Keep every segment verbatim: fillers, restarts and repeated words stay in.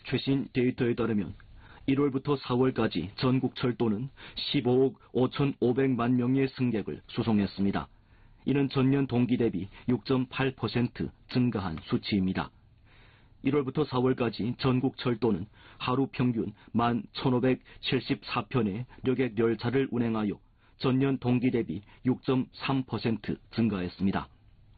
최신 데이터에 따르면 일월부터 사월까지 전국 철도는 십오억 오천오백만 명의 승객을 수송했습니다. 이는 전년 동기 대비 육 점 팔 퍼센트 증가한 수치입니다. 일월부터 사월까지 전국 철도는 하루 평균 만 천오백칠십사 편의 여객 열차를 운행하여 전년 동기 대비 육 점 삼 퍼센트 증가했습니다.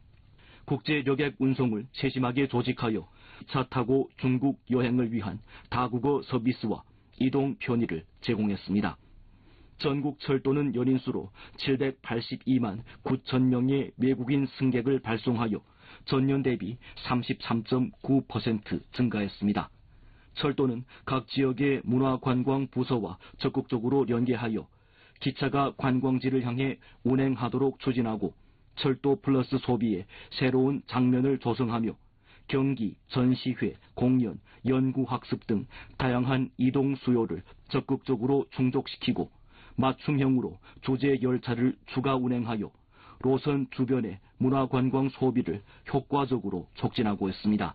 국제 여객 운송을 세심하게 조직하여 차 타고 중국 여행을 위한 다국어 서비스와 이동 편의를 제공했습니다. 전국 철도는 연인수로 칠백팔십이만 구천 명의 외국인 승객을 발송하여 전년 대비 삼십삼 점 구 퍼센트 증가했습니다. 철도는 각 지역의 문화관광 부서와 적극적으로 연계하여 기차가 관광지를 향해 운행하도록 추진하고 철도 플러스 소비의 새로운 장면을 조성하며 경기, 전시회, 공연, 연구학습 등 다양한 이동 수요를 적극적으로 충족시키고 맞춤형으로 주제 열차를 추가 운행하여 로선 주변의 문화관광 소비를 효과적으로 촉진하고 있습니다.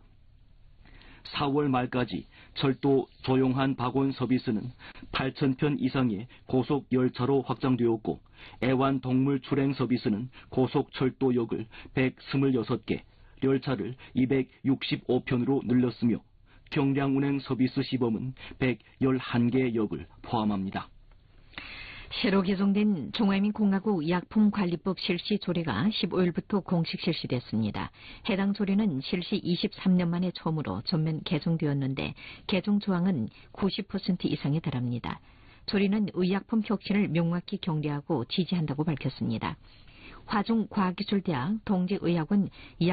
사월 말까지 철도 조용한 바곤 서비스는 팔천 편 이상의 고속 열차로 확장되었고 애완동물 출행 서비스는 고속 철도역을 백이십육 개, 열차를 이백육십오 편으로 늘렸으며 경량 운행 서비스 시범은 백십일 개 역을 포함합니다. 새로 개정된 중화민공화국 약품관리법 실시 조례가 십오일부터 공식 실시됐습니다. 해당 조례는 실시 이십삼 년 만에 처음으로 전면 개정되었는데 개정 조항은 구십 퍼센트 이상에 달합니다. 조례는 의약품 혁신을 명확히 경례하고 지지한다고 밝혔습니다. 화중과학기술대학 동직의학원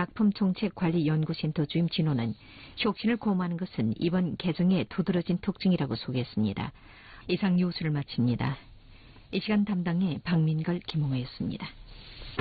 약품정책관리연구센터 주임 진호는 혁신을 고무하는 것은 이번 개정의 두드러진 특징이라고 소개했습니다. 이상 뉴스를 마칩니다. 이 시간 담당의 박민걸, 김홍호였습니다.